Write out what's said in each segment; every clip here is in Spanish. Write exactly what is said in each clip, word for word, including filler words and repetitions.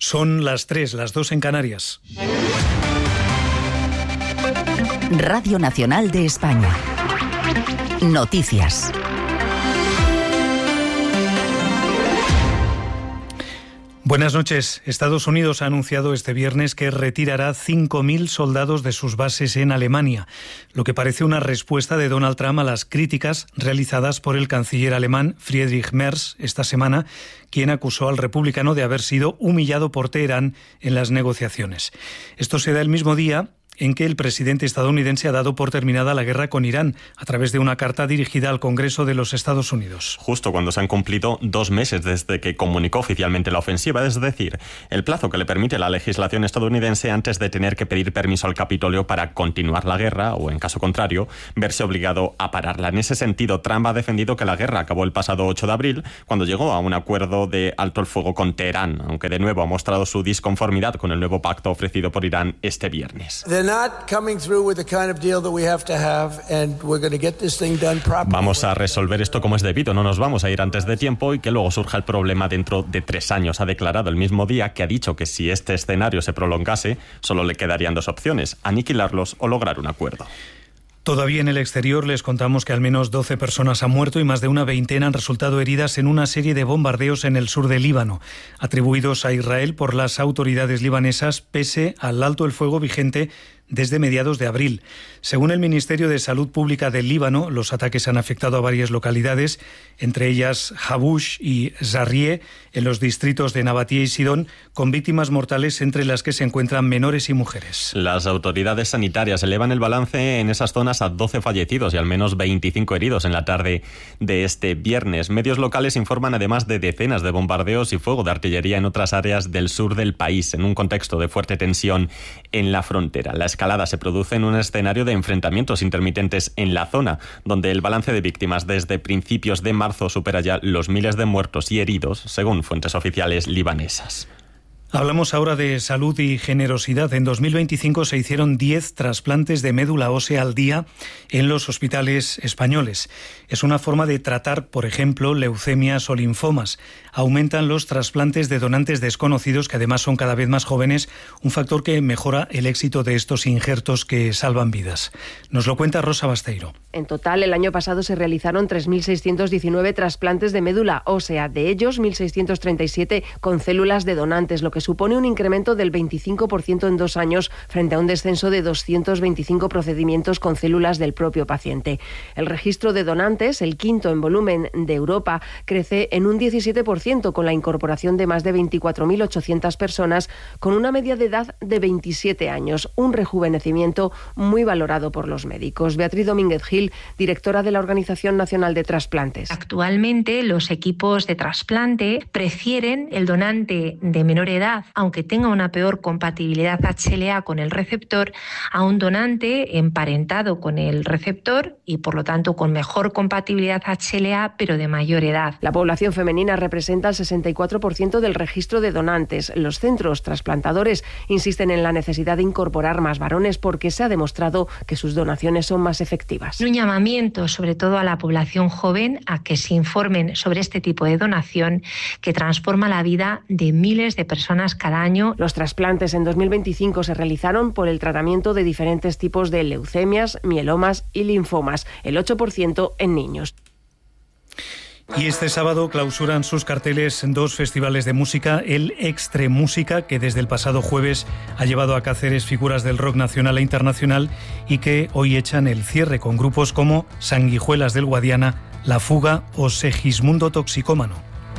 Son las tres, las dos en Canarias. Radio Nacional de España. Noticias. Buenas noches. Estados Unidos ha anunciado este viernes que retirará cinco mil soldados de sus bases en Alemania, lo que parece una respuesta de Donald Trump a las críticas realizadas por el canciller alemán Friedrich Merz esta semana, quien acusó al republicano de haber sido humillado por Teherán en las negociaciones. Esto se da el mismo día en que el presidente estadounidense ha dado por terminada la guerra con Irán a través de una carta dirigida al Congreso de los Estados Unidos. Justo cuando se han cumplido dos meses desde que comunicó oficialmente la ofensiva, es decir, el plazo que le permite la legislación estadounidense antes de tener que pedir permiso al Capitolio para continuar la guerra o, en caso contrario, verse obligado a pararla. En ese sentido, Trump ha defendido que la guerra acabó el pasado ocho de abril, cuando llegó a un acuerdo de alto el fuego con Teherán, aunque de nuevo ha mostrado su disconformidad con el nuevo pacto ofrecido por Irán este viernes. Vamos a resolver esto como es debido, no nos vamos a ir antes de tiempo y que luego surja el problema dentro de tres años, ha declarado el mismo día que ha dicho que si este escenario se prolongase, solo le quedarían dos opciones, aniquilarlos o lograr un acuerdo. Todavía en el exterior les contamos que al menos doce personas han muerto y más de una veintena han resultado heridas en una serie de bombardeos en el sur del Líbano, atribuidos a Israel por las autoridades libanesas pese al alto el fuego vigente desde mediados de abril. Según el Ministerio de Salud Pública del Líbano, los ataques han afectado a varias localidades, entre ellas Habush y Zarrie, en los distritos de Nabatie y Sidón, con víctimas mortales entre las que se encuentran menores y mujeres. Las autoridades sanitarias elevan el balance en esas zonas a doce fallecidos y al menos veinticinco heridos en la tarde de este viernes. Medios locales informan además de decenas de bombardeos y fuego de artillería en otras áreas del sur del país, en un contexto de fuerte tensión en la frontera. La escalada se produce en un escenario de enfrentamientos intermitentes en la zona, donde el balance de víctimas desde principios de marzo supera ya los miles de muertos y heridos, según fuentes oficiales libanesas. Hablamos ahora de salud y generosidad. En dos mil veinticinco se hicieron diez trasplantes de médula ósea al día en los hospitales españoles. Es una forma de tratar, por ejemplo, leucemias o linfomas. Aumentan los trasplantes de donantes desconocidos, que además son cada vez más jóvenes, un factor que mejora el éxito de estos injertos que salvan vidas. Nos lo cuenta Rosa Basteiro. En total, el año pasado se realizaron tres mil seiscientos diecinueve trasplantes de médula ósea, de ellos mil seiscientos treinta y siete con células de donantes, lo que supone un incremento del veinticinco por ciento en dos años frente a un descenso de doscientos veinticinco procedimientos con células del propio paciente. El registro de donantes, el quinto en volumen de Europa, crece en un diecisiete por ciento con la incorporación de más de veinticuatro mil ochocientas personas con una media de edad de veintisiete años, un rejuvenecimiento muy valorado por los médicos. Beatriz Domínguez Gil, directora de la Organización Nacional de Trasplantes. Actualmente los equipos de trasplante prefieren el donante de menor edad, aunque tenga una peor compatibilidad H L A con el receptor, a un donante emparentado con el receptor y por lo tanto con mejor compatibilidad H L A pero de mayor edad. La población femenina representa el sesenta y cuatro por ciento del registro de donantes. Los centros trasplantadores insisten en la necesidad de incorporar más varones porque se ha demostrado que sus donaciones son más efectivas. Un llamamiento sobre todo a la población joven a que se informen sobre este tipo de donación que transforma la vida de miles de personas cada año. Los trasplantes en dos mil veinticinco se realizaron por el tratamiento de diferentes tipos de leucemias, mielomas y linfomas, el ocho por ciento en niños. Y este sábado clausuran sus carteles dos festivales de música, el Extremúsica, que desde el pasado jueves ha llevado a Cáceres figuras del rock nacional e internacional y que hoy echan el cierre con grupos como Sanguijuelas del Guadiana, La Fuga o Segismundo Toxicómano.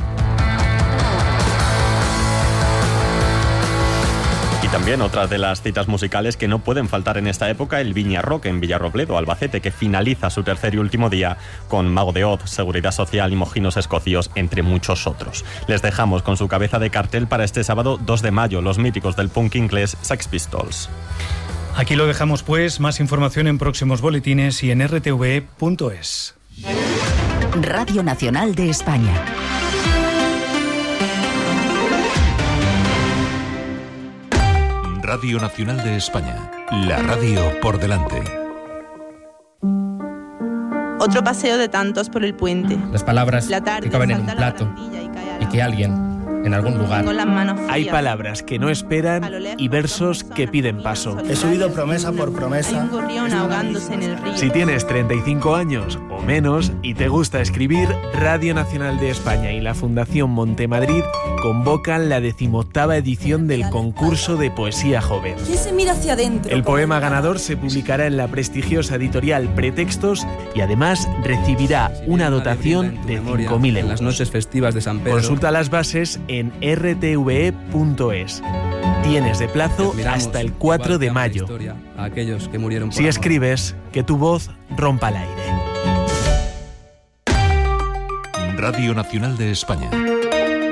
También otras de las citas musicales que no pueden faltar en esta época, el Viña Rock en Villarrobledo, Albacete, que finaliza su tercer y último día con Mago de Oz, Seguridad Social y Mojinos Escocíos, entre muchos otros. Les dejamos con su cabeza de cartel para este sábado dos de mayo, los míticos del punk inglés Sex Pistols. Aquí lo dejamos pues, más información en próximos boletines y en r t v punto es. Radio Nacional de España. Radio Nacional de España, la radio por delante. Otro paseo de tantos por el puente. Las palabras La tarde que caben en un salta la plato barandilla y cae a la y que alguien en algún lugar. Con las manos frías. Hay palabras que no esperan y versos que piden paso. He subido promesa por promesa. Hay un gorrión ahogándose en el río. Si tienes treinta y cinco años o menos y te gusta escribir, Radio Nacional de España y la Fundación Montemadrid convocan la decimoctava edición del concurso de poesía joven. ¿Quién se mira hacia adentro? El poema ganador se publicará en la prestigiosa editorial Pretextos y además recibirá una dotación de cinco mil euros. En las noches festivas de San Pedro. Consulta las bases en r t v e punto es. Tienes de plazo hasta el cuatro de mayo. A aquellos que murieron por si amor. escribes, que tu voz rompa el aire. Radio Nacional de España.